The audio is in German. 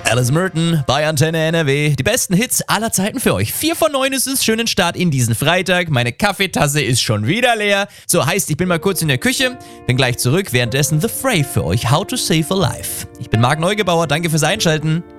Alice Merton bei Antenne NRW. Die besten Hits aller Zeiten für euch. 4 von 9 ist es. Schönen Start in diesen Freitag. Meine Kaffeetasse ist schon wieder leer. So, heißt, ich bin mal kurz in der Küche. Bin gleich zurück. Währenddessen The Fray für euch. How to Save a Life. Ich bin Marc Neugebauer. Danke fürs Einschalten.